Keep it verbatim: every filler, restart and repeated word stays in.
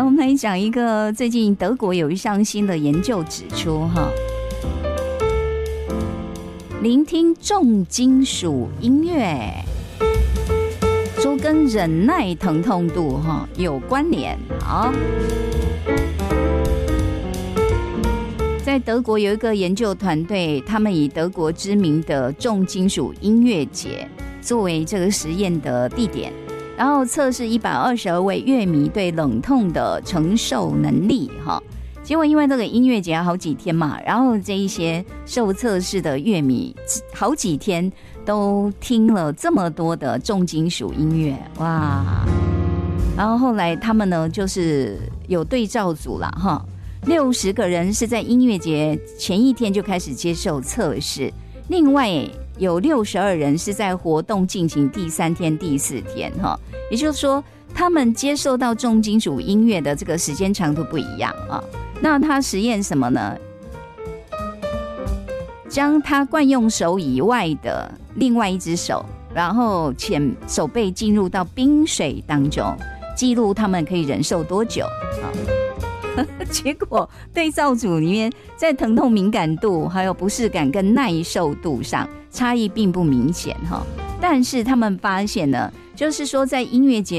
然后我们来讲一个最近德国有一项新的研究指出哈，聆听重金属音乐说跟忍耐疼痛度哈有关联。好，在德国有一个研究团队，他们以德国知名的重金属音乐节作为这个实验的地点，然后测试一百二十二位乐迷对冷痛的承受能力哈。结果因为这个音乐节要好几天嘛，然后这一些受测试的乐迷好几天都听了这么多的重金属音乐，哇！然后后来他们呢就是有对照组啦哈，六十个人是在音乐节前一天就开始接受测试，另外有六十二人是在活动进行第三天、第四天哈，也就是说他们接受到重金属音乐的这个时间长度不一样啊。那他实验什么呢？将他惯用手以外的另外一只手，然后潜手背进入到冰水当中，记录他们可以忍受多久啊。结果对照组里面在疼痛敏感度还有不适感跟耐受度上差异并不明显哈，但是他们发现呢，就是说在音乐节